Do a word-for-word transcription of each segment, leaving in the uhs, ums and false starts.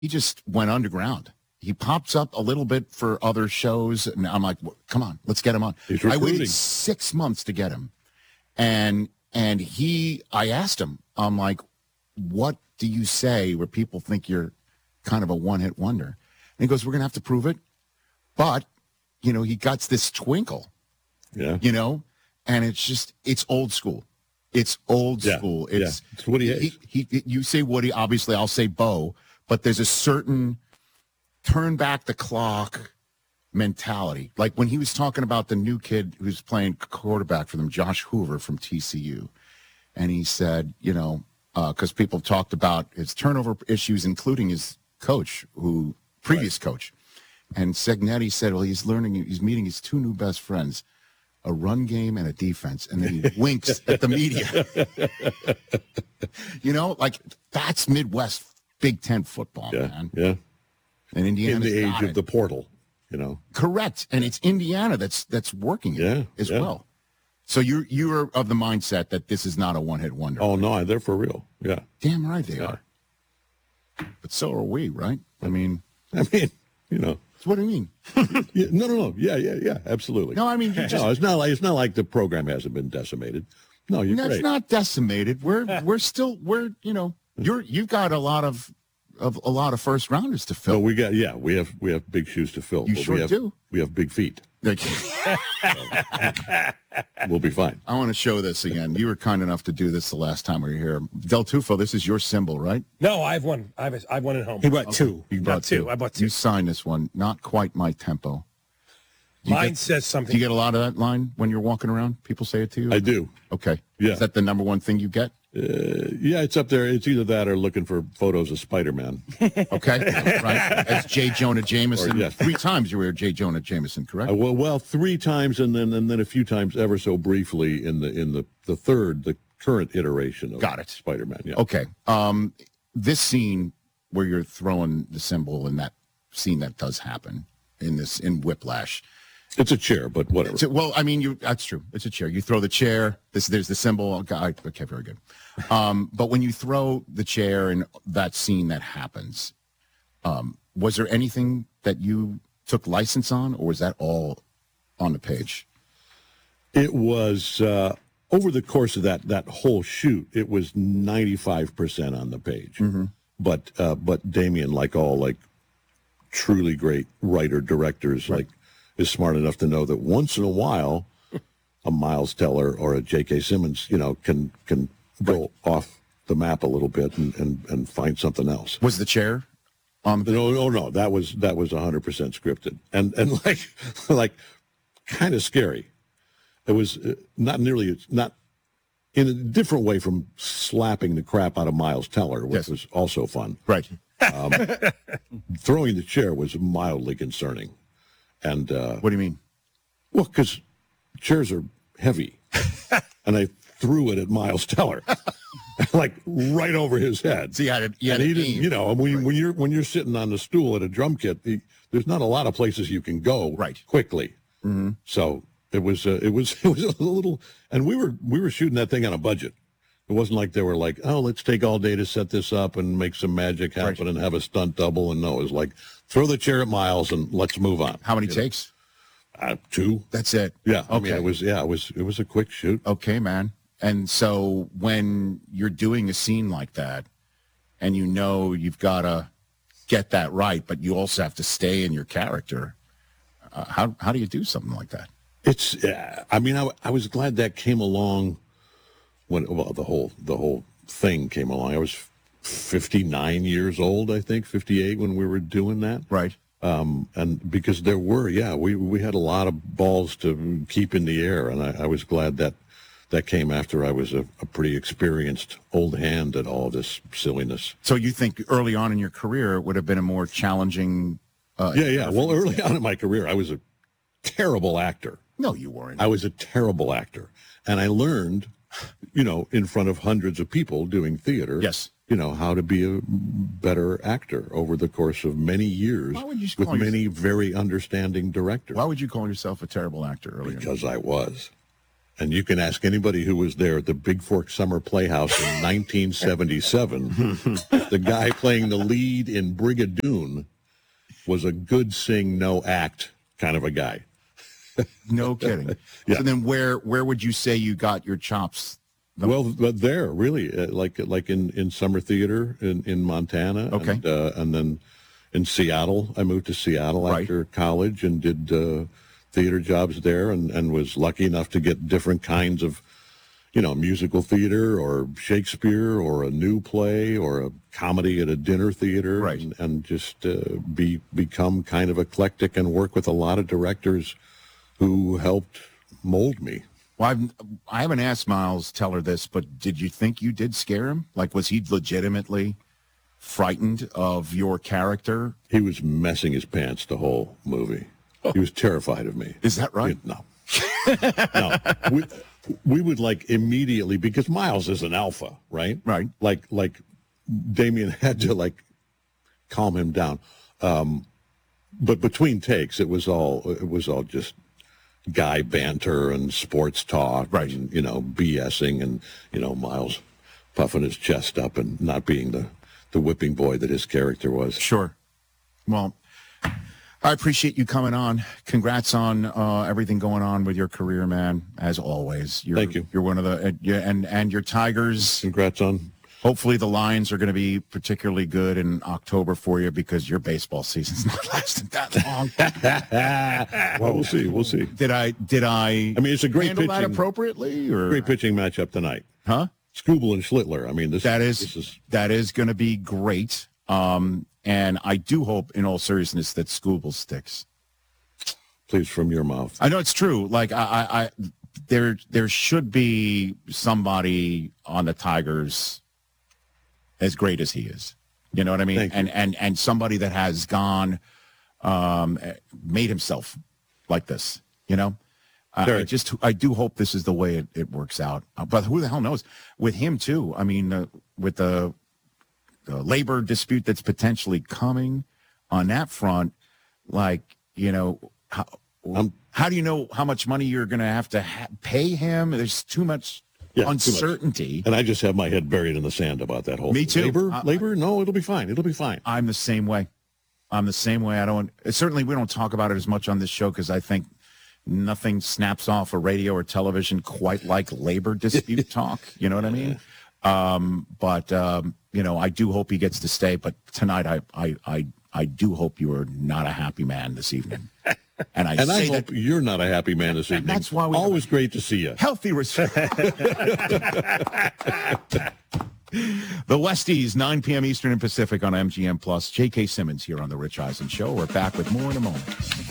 he just went underground. He pops up a little bit for other shows, and I'm like, well, come on, let's get him on. He's I recruiting. waited six months to get him, and and he, I asked him, I'm like, what do you say where people think you're kind of a one-hit wonder? And he goes, we're gonna have to prove it, but you know, he got this twinkle, Yeah. you know, and it's just it's old school. It's old Yeah, school. yeah. It's, It's Woody Hayes. He, he, you say Woody, obviously I'll say Bo, but there's a certain turn back the clock mentality. Like when he was talking about the new kid who's playing quarterback for them, Josh Hoover from T C U. And he said, you know, because uh, people talked about his turnover issues, including his coach, who previous right. coach. And Segnetti said, well, he's learning, he's meeting his two new best friends, a run game and a defense. And then he winks at the media. You know, like that's Midwest Big Ten football, yeah, man. Yeah. And Indiana in the age got of it. the portal, you know. Correct. And it's Indiana that's that's working it Yeah, as yeah. well. So you're you're of the mindset that this is not a one-hit wonder. Oh, no, they're for real. Yeah. Damn right they Yeah. are. But so are we, right? I mean, I mean, you know. what do you mean? Yeah, no, no, no. Yeah, yeah, yeah. Absolutely. No, I mean, you just, no, it's not like it's not like the program hasn't been decimated. No, you're that's great. not decimated. We're we're still we're you know you're you've got a lot of of a lot of first rounders to fill. No, we got yeah, we have we have big shoes to fill. You but sure we have, do. We have big feet. Like, We'll be fine. I want to show this again. You were kind enough to do this the last time we were here. Del Tufo, this is your symbol, right? No, I've one. I've I've one at home. He brought two. You Not brought two. two. I bought two. You signed this one. Not quite my tempo. Do you Mine get- says Do something. you get a lot of that line when you're walking around? People say it to you? I do. Okay. Yeah. Is that the number one thing you get? Uh, yeah, it's up there. It's either that or looking for photos of Spider-Man. Okay. Right. As J. Jonah Jameson. Or, yes. Three times you were J. Jonah Jameson, correct? Uh, well, well, three times, and then and then a few times, ever so briefly, in the in the the third, the current iteration of Got it. Spider-Man. Yeah. Okay. Um, this scene where you're throwing the symbol in that scene that does happen in this in Whiplash. It's a chair, but whatever. So, well, I mean, you that's true. It's a chair. You throw the chair. This there's the symbol. Okay, okay, very good. Um, but when you throw the chair in that scene that happens, um, was there anything that you took license on, or was that all on the page? It was uh, over the course of that that whole shoot. It was ninety-five percent on the page, Mm-hmm. but uh, but Damien, like all like truly great writer directors, Right. like is smart enough to know that once in a while, a Miles Teller or a J K. Simmons, you know, can can go off the map a little bit and, and, and find something else. Was the chair on the No, no, no. That was that was one hundred percent scripted, and and like like kind of scary. It was uh, not nearly not in a different way from slapping the crap out of Miles Teller, which Yes. was also fun. right? Um, throwing the chair was mildly concerning, and uh, What do you mean? well, because chairs are heavy, and I threw it at Miles Teller, like right over his head. So you had it. You had And he it didn't, aimed. you know, when, when you're when you're sitting on the stool at a drum kit, the, there's not a lot of places you can go Right. quickly. Mm-hmm. So it was uh, it was it was a little, and we were we were shooting that thing on a budget. It wasn't like they were like, oh, let's take all day to set this up and make some magic happen Right. and have a stunt double. And no, it was like, throw the chair at Miles and let's move on. How many You know? takes? Uh, two. That's it. Yeah. I mean, Okay. it was yeah, it was it was a quick shoot. Okay, man. And so when you're doing a scene like that and you know you've got to get that right, but you also have to stay in your character, uh, how how do you do something like that? It's, uh, I mean, I, I was glad that came along when, well, the whole, the whole thing came along. I was fifty-nine years old, I think, fifty-eight when we were doing that. Right. Um, and because there were, yeah, we, we had a lot of balls to keep in the air. And I, I was glad that that came after I was a, a pretty experienced old hand at all this silliness. So you think early on in your career it would have been a more challenging uh, Yeah, yeah. Well, early on in my career, I was a terrible actor. No, you weren't. I was a terrible actor. And I learned, you know, in front of hundreds of people doing theater, Yes. you know, how to be a better actor over the course of many years Why would you with call yourself- many very understanding directors. Why would you call yourself a terrible actor earlier? Because I was. And you can ask anybody who was there at the Big Fork Summer Playhouse in nineteen seventy-seven. The guy playing the lead in Brigadoon was a good sing, no act kind of a guy. No kidding. Yeah. So then where where would you say you got your chops? The- Well, but there, really, uh, like like in, in summer theater in, in Montana. Okay. And, uh, and then in Seattle, I moved to Seattle Right. after college and did uh, theater jobs there and, and was lucky enough to get different kinds of, you know, musical theater or Shakespeare or a new play or a comedy at a dinner theater. Right. And, and just uh, be become kind of eclectic and work with a lot of directors who helped mold me. Well, I've, I haven't asked Miles Teller this, but did you think you did scare him? Like, was he legitimately frightened of your character? He was messing his pants the whole movie. He was terrified of me. Is that right? No. No. We, we would like immediately, because Miles is an alpha, right? Right. Like, like Damien had to like calm him down. Um, but between takes, it was all, it was all just guy banter and sports talk. Right. And, you know, BSing and, you know, Miles puffing his chest up and not being the, the whipping boy that his character was. Sure. Well, I appreciate you coming on. Congrats on uh, everything going on with your career, man. As always, you're, Thank you. You're one of the uh, yeah, and and your Tigers. Congrats on. Hopefully, the Lions are going to be particularly good in October for you because your baseball season's not lasting that long. Well, we'll see. We'll see. Did I? Did I? I mean, it's a great handle that pitching, appropriately, or great pitching matchup tonight. huh? Skubal and Schlittler. I mean, this That is, this is that is going to be great. Um, and I do hope, in all seriousness, that Skubal sticks. please from your mouth. I know it's true. Like I, I, I there, there should be somebody on the Tigers as great as he is. You know what I mean? Thank you. And and and somebody that has gone, um, made himself like this. You know, I, I Derek. just I do hope this is the way it, it works out. Uh, But who the hell knows? With him too. I mean, uh, with the, the labor dispute that's potentially coming on that front, like you know, how I'm- how do you know how much money you're going to have to ha- pay him? There's too much Yeah, too much. uncertainty. And I just have my head buried in the sand about that whole Me too. Labor, I- labor? No, it'll be fine. It'll be fine. I'm the same way. I'm the same way. I don't. Certainly, we don't talk about it as much on this show because I think nothing snaps off a radio or television quite like labor dispute talk. You know what I mean? Um, but um, you know, I do hope he gets to stay. But tonight, I, I, I, I do hope you are not a happy man this evening. And I And I say hope that you're not a happy man this evening. that's why we- Always great to see you. healthy respect. The Westies, nine p.m. Eastern and Pacific on M G M Plus. J K. Simmons here on The Rich Eisen Show. We're back with more in a moment.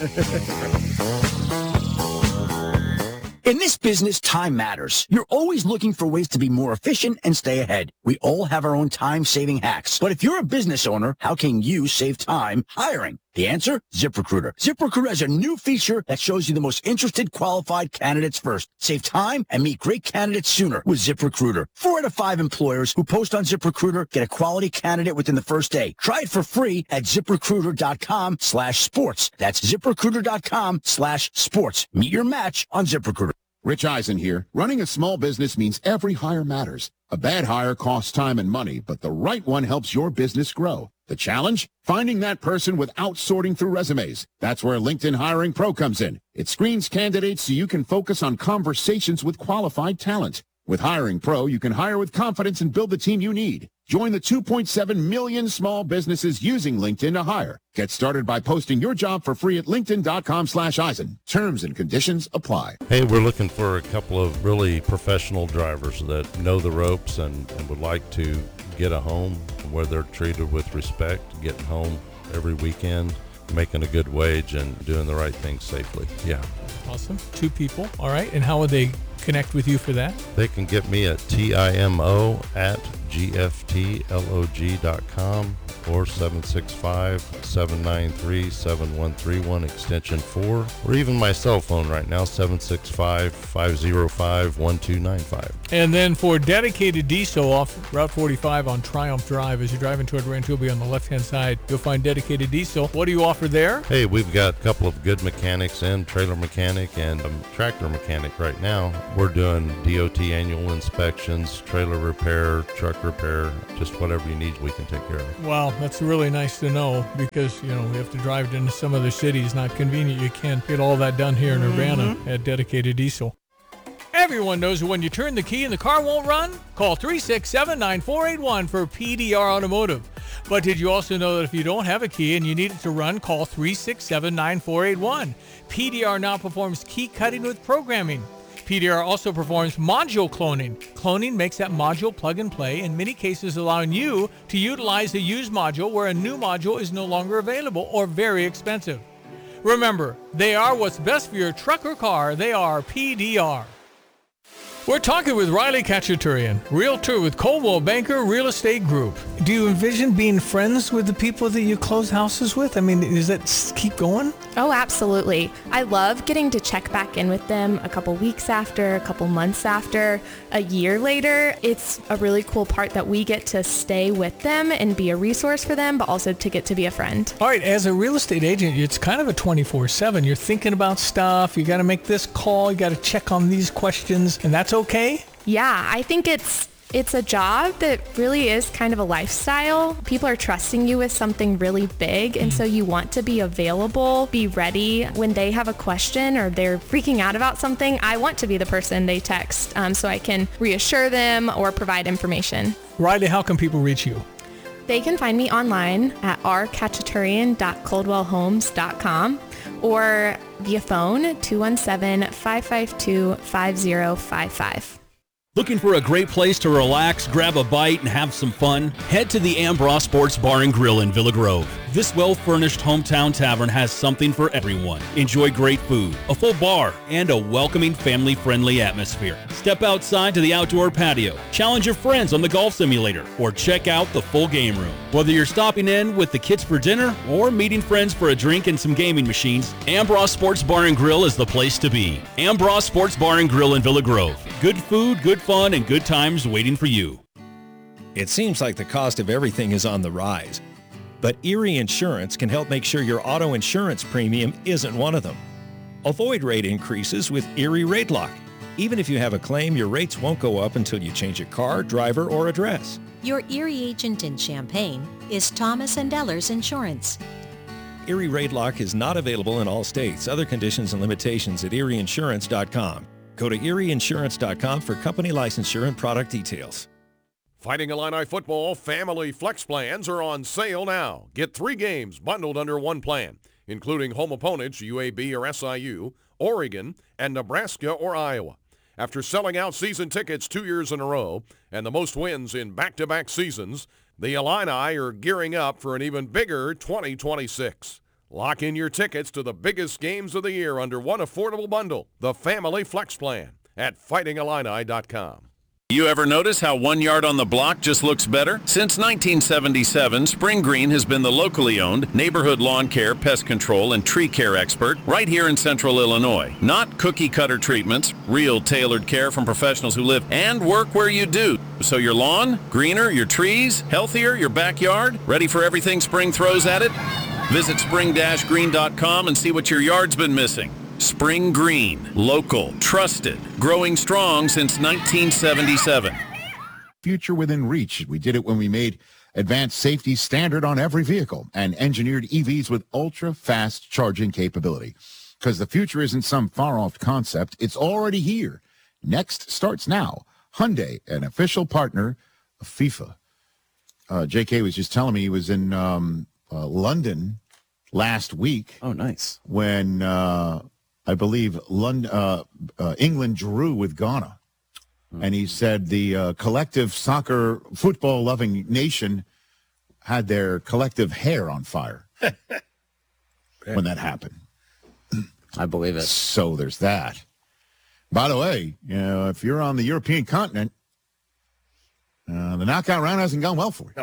In this business, time matters. You're always looking for ways to be more efficient and stay ahead. We all have our own time-saving hacks. But if you're a business owner, how can you save time hiring? The answer? ZipRecruiter. ZipRecruiter has a new feature that shows you the most interested qualified candidates first. Save time and meet great candidates sooner with ZipRecruiter. Four out of five employers who post on ZipRecruiter get a quality candidate within the first day. Try it for free at ZipRecruiter.com slash sports. That's ZipRecruiter.com slash sports. Meet your match on ZipRecruiter. Rich Eisen here. Running a small business means every hire matters. A bad hire costs time and money, but the right one helps your business grow. The challenge? Finding that person without sorting through resumes. That's where LinkedIn Hiring Pro comes in. It screens candidates so you can focus on conversations with qualified talent. With Hiring Pro, you can hire with confidence and build the team you need. Join the two point seven million small businesses using LinkedIn to hire. Get started by posting your job for free at linkedin.com slash Eisen. Terms and conditions apply. Hey, we're looking for a couple of really professional drivers that know the ropes and, and would like to get a home where they're treated with respect, getting home every weekend, making a good wage, and doing the right thing safely. Yeah. Awesome. Two people. All right. And how would they connect with you for that? They can get me at timo at gftlog dot com or seven six five, seven nine three, seven one three one extension four, or even my cell phone right now, seven six five, five zero five, one two nine five. And then for dedicated diesel off Route forty-five on Triumph Drive, as you're driving toward Rantoul on the left-hand side, you'll find dedicated diesel. What do you offer there? Hey, we've got a couple of good mechanics and trailer mechanic and a tractor mechanic right now, We're doing D O T annual inspections, trailer repair, truck repair, just whatever you need, we can take care of. Wow, that's really nice to know because, you know, we have to drive into some other cities. Not convenient. You can't get all that done here in Urbana at Dedicated Diesel. Everyone knows that when you turn the key and the car won't run, call three six seven, nine four eight one for P D R Automotive. But did you also know that if you don't have a key and you need it to run, call three six seven, nine four eight one. P D R now performs key cutting with programming. P D R also performs module cloning. Cloning makes that module plug and play, in many cases allowing you to utilize a used module where a new module is no longer available or very expensive. Remember, they are what's best for your truck or car. They are P D R. We're talking with Riley Kachaturian, realtor with Coldwell Banker Real Estate Group. Do you envision being friends with the people that you close houses with? I mean, does that s- keep going? Oh, absolutely. I love getting to check back in with them a couple weeks after, a couple months after, a year later. It's a really cool part that we get to stay with them and be a resource for them, but also to get to be a friend. All right, as a real estate agent, it's kind of a twenty-four seven. You're thinking about stuff. You got to make this call. You got to check on these questions, and that's okay? Yeah, I think it's it's a job that really is kind of a lifestyle. People are trusting you with something really big, and so you want to be available, be ready when they have a question or they're freaking out about something. I want to be the person they text um, so I can reassure them or provide information. Riley, how can people reach you? They can find me online at r kachaturian dot coldwell homes dot com or via phone two one seven, five five two, five zero five five. Looking for a great place to relax, grab a bite, and have some fun? Head to the Ambross Sports Bar and Grill in Villa Grove. This well-furnished hometown tavern has something for everyone. Enjoy great food, a full bar, and a welcoming, family-friendly atmosphere. Step outside to the outdoor patio, challenge your friends on the golf simulator, or check out the full game room. Whether you're stopping in with the kids for dinner or meeting friends for a drink and some gaming machines, Ambross Sports Bar and Grill is the place to be. Ambross Sports Bar and Grill in Villa Grove. Good food, good fun, and good times waiting for you. It seems like the cost of everything is on the rise, but Erie Insurance can help make sure your auto insurance premium isn't one of them. Avoid rate increases with Erie Rate Lock. Even if you have a claim, your rates won't go up until you change your car, driver, or address. Your Erie agent in Champaign is Thomas and Ellers Insurance. Erie Rate Lock is not available in all states. Other conditions and limitations at erie insurance dot com. Go to erie insurance dot com for company licensure and product details. Fighting Illini football family flex plans are on sale now. Get three games bundled under one plan, including home opponents U A B or S I U, Oregon, and Nebraska or Iowa. After selling out season tickets two years in a row and the most wins in back-to-back seasons, the Illini are gearing up for an even bigger twenty twenty-six. Lock in your tickets to the biggest games of the year under one affordable bundle, the Family Flex Plan, at fighting illini dot com. You ever notice how one yard on the block just looks better? Since nineteen seventy-seven, Spring Green has been the locally owned neighborhood lawn care, pest control, and tree care expert right here in central Illinois. Not cookie-cutter treatments, real tailored care from professionals who live and work where you do. So your lawn, greener, your trees, healthier, your backyard, ready for everything spring throws at it? Visit spring dash green dot com and see what your yard's been missing. Spring Green, local, trusted, growing strong since nineteen seventy-seven. Future within reach. We did it when we made advanced safety standard on every vehicle and engineered E Vs with ultra-fast charging capability. Because the future isn't some far-off concept. It's already here. Next starts now. Hyundai, an official partner of FIFA. Uh, J K was just telling me he was in um, uh, London last week. Oh, nice. When uh, I believe London, uh, uh, England drew with Ghana. Mm-hmm. And he said the uh, collective soccer, football-loving nation had their collective hair on fire when that happened. I believe it. So there's that. By the way, you know, if you're on the European continent, uh, the knockout round hasn't gone well for you. No.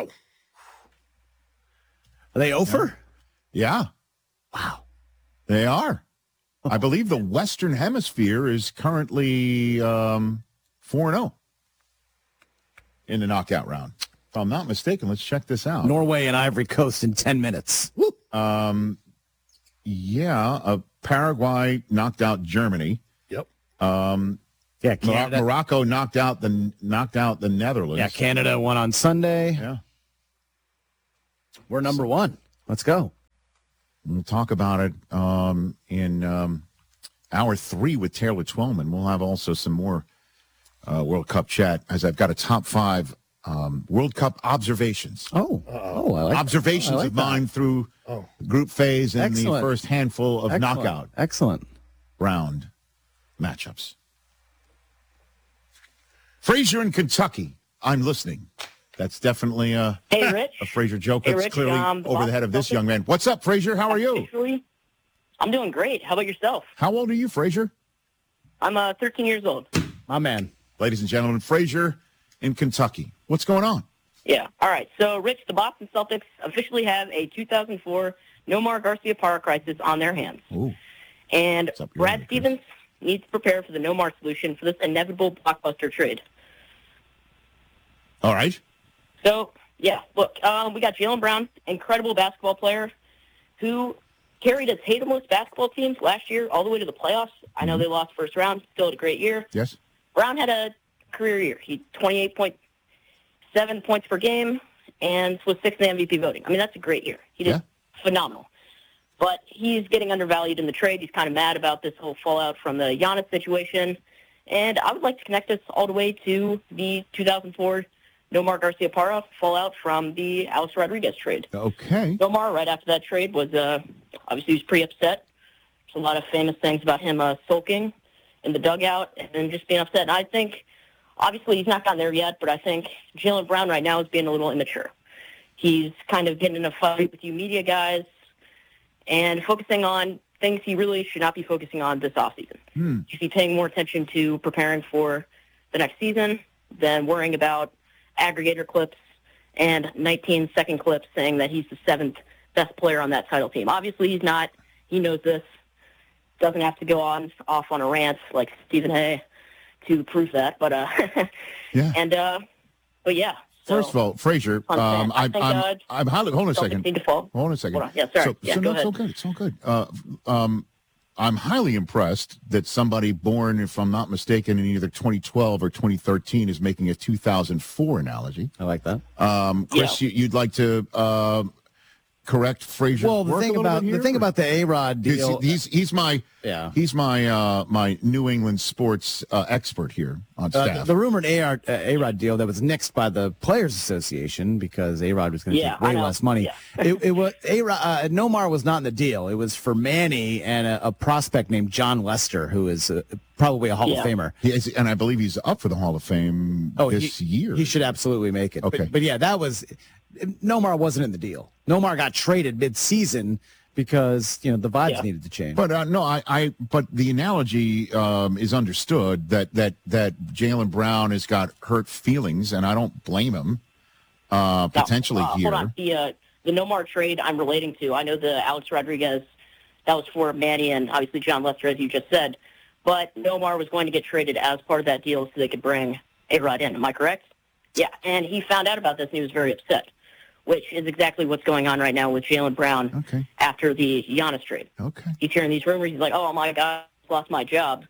Are they over? Yeah. Wow. They are. I believe the Western Hemisphere is currently um, four and oh in the knockout round. If I'm not mistaken, let's check this out. Norway and Ivory Coast in ten minutes. Um, yeah, uh, Paraguay knocked out Germany. Yep. Um, Yeah, Mor- Canada. Morocco knocked out the knocked out the Netherlands. Yeah, Canada won on Sunday. Yeah. We're number one. Let's go. We'll talk about it um, in um, hour three with Taylor Twellman. We'll have also some more uh, World Cup chat as I've got a top five um, World Cup observations. Oh, oh, I like observations I like of that. mine through Oh. group phase and the Excellent. first handful of Excellent. knockout Excellent. round matchups. Frazier in Kentucky. I'm listening. That's definitely a, Hey, Rich. a Frazier joke. Hey, That's Rich, clearly um, the over the head of this Boston young man. What's up, Frazier? How are you? Officially, I'm doing great. How about yourself? How old are you, Frazier? I'm uh, thirteen years old. My man. Ladies and gentlemen, Frazier in Kentucky. What's going on? Yeah. All right. So, Rich, the Boston Celtics officially have a two thousand four Nomar Garcia-Parra crisis on their hands. Ooh. And up, your Brad end, Stevens needs to prepare for the Nomar solution for this inevitable blockbuster trade. All right. So, yeah, look, um, we got Jaylen Brown, incredible basketball player, who carried a Tatumless basketball teams last year all the way to the playoffs. I know they lost first round, still had a great year. Yes. Brown had a career year. He twenty-eight point seven points per game and was sixth in the M V P voting. I mean, that's a great year. He did Yeah. phenomenal. But he's getting undervalued in the trade. He's kind of mad about this whole fallout from the Giannis situation. And I would like to connect us all the way to the two thousand four Nomar Garcia-Parra fallout from the Alex Rodriguez trade. Okay. Nomar, right after that trade, was uh, obviously he was pretty upset. There's a lot of famous things about him uh, sulking in the dugout and just being upset. And I think, obviously, he's not gotten there yet, but I think Jaylen Brown right now is being a little immature. He's kind of getting in a fight with you media guys and focusing on things he really should not be focusing on this offseason. Hmm. You should be paying more attention to preparing for the next season than worrying about aggregator clips and nineteen second clips saying that he's the seventh best player on that title team. Obviously, he's not. He knows this. Doesn't have to go on off on a rant like Stephen A. to prove that. But uh, Yeah. and uh, but yeah. So, First of all, Frazier, I'm saying, um, I I'm, think, I'm, uh, I'm highly, hold on a Celtics second. need to fall. Hold on a second. Hold on. Yeah, sorry. So, Yeah, so go no, it's all ahead. good. It's all good. Uh, um, I'm highly impressed that somebody born, if I'm not mistaken, in either twenty twelve or twenty thirteen is making a two thousand four analogy. I like that. Um, Chris, you, you'd like to uh, correct Frazier's Well, the work thing a little about bit the here, thing or- about the A-Rod He's, deal. he's he's my Yeah. he's my uh, my New England sports uh, expert here on Uh, staff. the, the rumored A-Rod, uh, A-Rod deal that was nixed by the Players Association because A-Rod was going to Yeah, take way I know. less money. Yeah. it, it was A-Rod, uh, Nomar was not in the deal. It was for Manny and a, a prospect named John Lester, who is uh, probably a Hall Yeah. of Famer. He is, and I believe he's up for the Hall of Fame Oh, this he, year. He should absolutely make it. Okay. But, but yeah, that was Nomar wasn't in the deal. Nomar got traded mid-season because you know the vibes Yeah. needed to change. But uh, no, I, I. But the analogy um, is understood that that that Jaylen Brown has got hurt feelings, and I don't blame him. Uh, Now, potentially uh, here. Hold on. The, uh, the Nomar trade I'm relating to, I know the Alex Rodriguez, that was for Manny and obviously John Lester, as you just said. But Nomar was going to get traded as part of that deal so they could bring A-Rod in. Am I correct? Yeah, and he found out about this and he was very upset, which is exactly what's going on right now with Jaylen Brown Okay. after the Giannis trade. Okay. He's hearing these rumors. He's like, oh, my God, I lost my job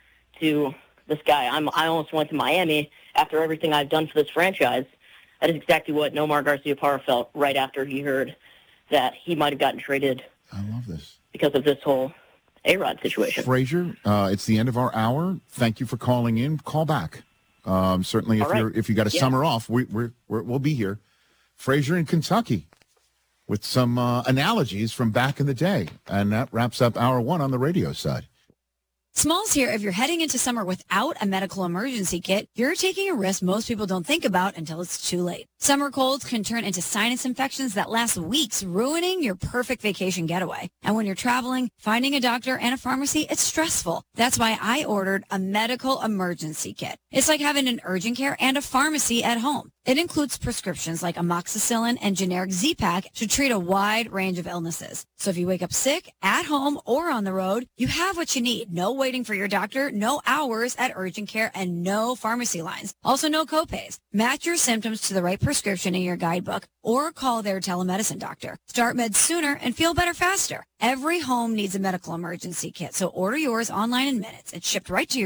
to this guy. I'm, I almost went to Miami after everything I've done for this franchise. That is exactly what Nomar Garcia-Parra felt right after he heard that he might have gotten traded I love this. because of this whole A-Rod situation. Frazier, uh, it's the end of our hour. Thank you for calling in. Call back. Um, certainly, if All right. you're if you got a Yeah. summer off, we, we're, we're we'll be here. Frazier in Kentucky, with some uh, analogies from back in the day, and that wraps up hour one on the radio side. Smalls here. If you're heading into summer without a medical emergency kit, you're taking a risk most people don't think about until it's too late. Summer colds can turn into sinus infections that last weeks, ruining your perfect vacation getaway. And when you're traveling, finding a doctor and a pharmacy, it's stressful. That's why I ordered a medical emergency kit. It's like having an urgent care and a pharmacy at home. It includes prescriptions like amoxicillin and generic Z-Pak to treat a wide range of illnesses. So if you wake up sick, at home, or on the road, you have what you need. No waiting for your doctor, no hours at urgent care, and no pharmacy lines. Also, no copays. Match your symptoms to the right prescription in your guidebook or call their telemedicine doctor. Start meds sooner and feel better faster. Every home needs a medical emergency kit, so order yours online in minutes. It's shipped right to your door.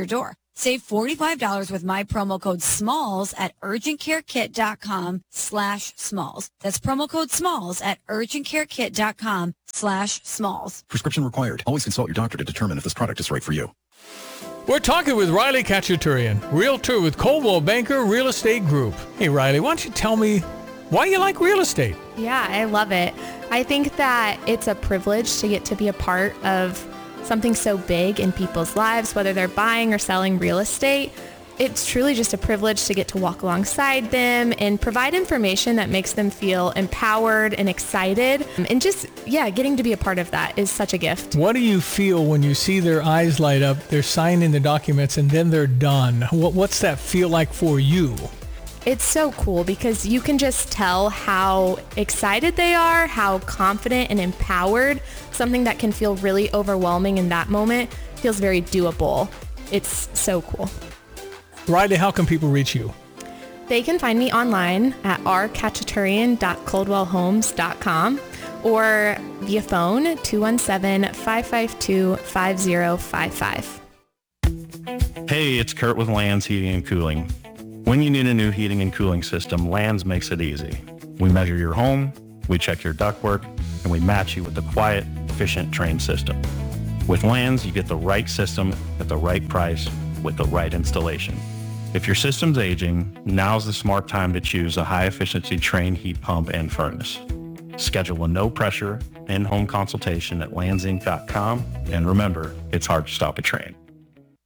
Save forty-five dollars with my promo code SMALLS at urgentcarekit.com slash SMALLS. That's promo code SMALLS at urgentcarekit.com slash SMALLS. Prescription required. Always consult your doctor to determine if this product is right for you. We're talking with Riley Kachaturian, realtor with Coldwell Banker Real Estate Group. Hey, Riley, why don't you tell me why you like real estate? Yeah, I love it. I think that it's a privilege to get to be a part of something so big in people's lives, whether they're buying or selling real estate. It's truly just a privilege to get to walk alongside them and provide information that makes them feel empowered and excited. And just, yeah, getting to be a part of that is such a gift. What do you feel when you see their eyes light up, they're signing the documents, and then they're done? What, what's that feel like for you? It's so cool because you can just tell how excited they are, how confident and empowered. Something that can feel really overwhelming in that moment feels very doable. It's so cool. Riley, how can people reach you? They can find me online at r kachaturian dot coldwell homes dot com or via phone two one seven, five five two, five zero five five. Hey, it's Kurt with Lands Heating and Cooling. When you need a new heating and cooling system, Lands makes it easy. We measure your home, we check your ductwork, and we match you with the quiet, efficient, trained system. With Lands, you get the right system at the right price with the right installation. If your system's aging, now's the smart time to choose a high-efficiency trained heat pump and furnace. Schedule a no-pressure in-home consultation at lands inc dot com, and remember, it's hard to stop a train.